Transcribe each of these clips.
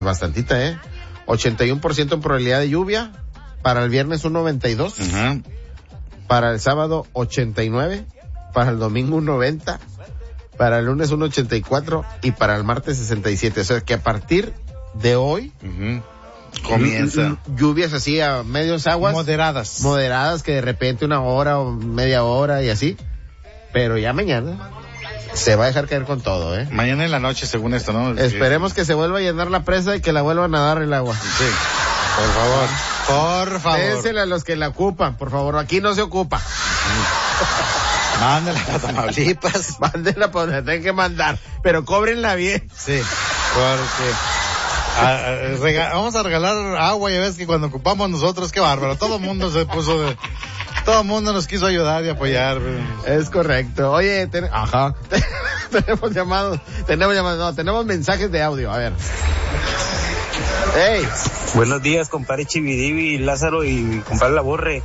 bastantita, 81% en probabilidad de lluvia. Para el viernes un 92. Uh-huh. Para el sábado 89. Para el domingo un 90. Para el lunes un 84. Y para el martes 67. O sea que a partir de hoy... Uh-huh. Comienza. Lluvias así a medios aguas. Moderadas que de repente 1 hora o media hora y así. Pero ya mañana se va a dejar caer con todo, Mañana en la noche, según esto, ¿no? Esperemos que se vuelva a llenar la presa y que la vuelvan a dar el agua. Sí. Por favor. Désela a los que la ocupan, por favor. Aquí no se ocupa. Mándela a Tamaulipas. Mándenla por donde tengan que mandar. Pero cóbrenla bien. Sí. Porque vamos a regalar agua, ya ves que cuando ocupamos nosotros, qué bárbaro. Todo el mundo se puso todo el mundo nos quiso ayudar y apoyar. Es correcto. Oye, tenemos mensajes de audio, a ver. Hey. Buenos días, compadre Chividivi, Lázaro y compadre La Borre.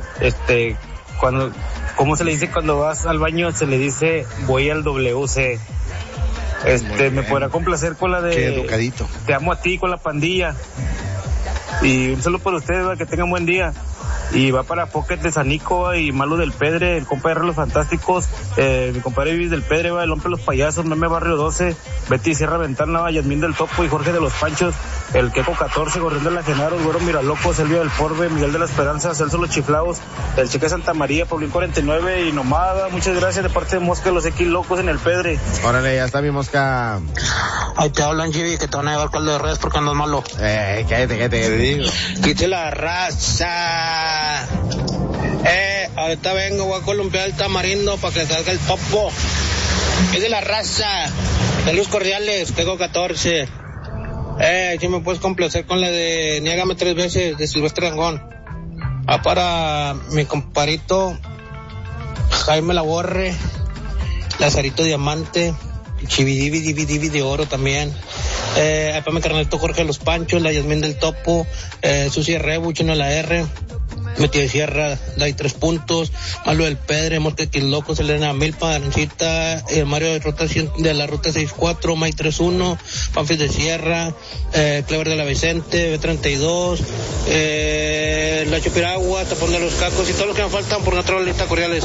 ¿Cómo se le dice cuando vas al baño? Se le dice voy al WC. Me podrá complacer con la de qué educadito. Te amo a ti, con la pandilla. Y un saludo para ustedes, que tengan buen día. Y va para Pocket de Sanico y Malo del Pedre, el compa de Los Fantásticos, mi compadre Vivis del Pedre, el hombre de los payasos, Meme Barrio 12, Betty Sierra Ventana, Yasmín del Topo y Jorge de los Panchos, el Queco 14, Gorrión de la Genaro, Güero Miralocos, Elvia del Porbe, Miguel de la Esperanza, Celso Los Chiflados, el Cheque Santa María, Paulín 49 y Nomada. Muchas gracias de parte de Mosca, los X Locos en el Pedre. Órale, ya está mi Mosca. Ahí te hablan, Chivi, que te van a llevar caldo de res porque andas malo. Cállate, te digo. Quite la raza. Ahorita vengo, voy a columpiar el tamarindo para que salga el topo. Es de la raza. Saludos cordiales, tengo 14. Si me puedes complacer con la de Niégame 3 veces de Silvestre Dangond. Para mi comparito Jaime La Borre, Lazarito Diamante, Chividivi de oro también. Para mi carnalito Jorge Los Panchos, la Yasmín del Topo, Susi Rebu, Chino la R, Metí de Sierra, Dai 3 puntos, Malo del Pedre, Mosca X Loco, Selena Milpa, Arancita, Mario de la Ruta 64, May 31, Panfis de Sierra, Clever de la Vicente, B32, La Chupiragua, Tapón de los Cacos y todos los que me faltan por nuestra lista cordiales.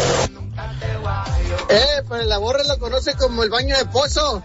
Pero la Borra lo conoce como el baño de pozo.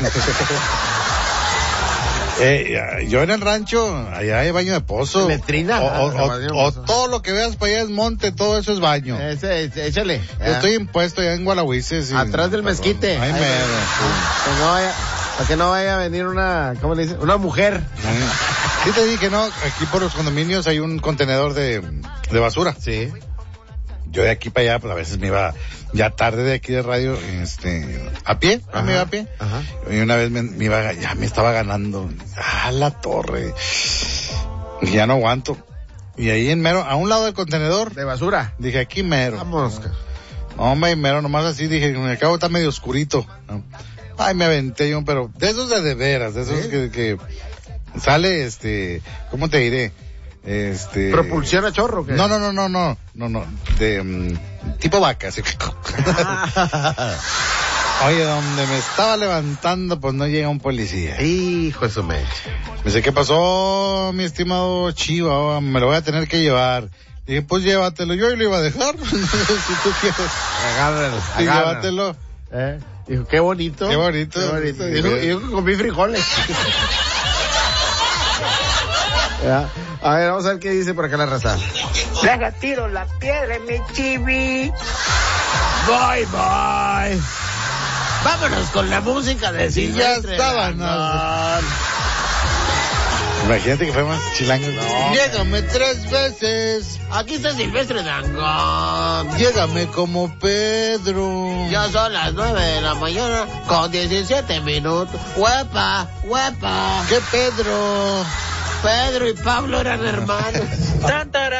Yo en el rancho, allá hay baño de pozo. Letrina. O todo lo que veas para allá es monte, todo eso es baño. Échale. Yo estoy impuesto allá en Gualahuises. Atrás del mezquite. Ay, para que no vaya a venir ¿cómo le dice? Una mujer. Sí te dije, ¿no? Aquí por los condominios hay un contenedor de basura. Sí. Yo de aquí para allá, pues a veces me iba ya tarde de aquí de radio, a pie, me iba a pie. Ajá. Y una vez me estaba ganando, la torre. Y ya no aguanto. Y ahí a un lado del contenedor. De basura. Dije, aquí mero. Vamos. Hombre, mero, nomás así dije, me acabo está medio oscurito. Ay, me aventé yo, pero de esos de veras, de esos que sale, ¿cómo te diré? ¿Propulsión a chorro? ¿Qué? No, de tipo vaca, así. Oye, donde me estaba levantando, pues no llega un policía. Hijo de su mecha. Me dice, ¿qué pasó, mi estimado Chiva? Me lo voy a tener que llevar. Dije, pues llévatelo, yo lo iba a dejar. Si tú quieres. Agárralo. Llévatelo. Dijo, qué bonito. Qué bonito. Dijo que comí frijoles. Ya. A ver, vamos a ver qué dice por acá la raza. Deja tiro la piedra, mi Chivi. Bye. Vámonos con la música de Silvestre. Ya estaban. Imagínate que fuéramos chilangos. No. Llégame 3 veces. Aquí está Silvestre Dangond. Llégame como Pedro. Ya son las 9 de la mañana con 17 minutos. ¡Huepa! ¿Qué Pedro? Pedro y Pablo eran hermanos.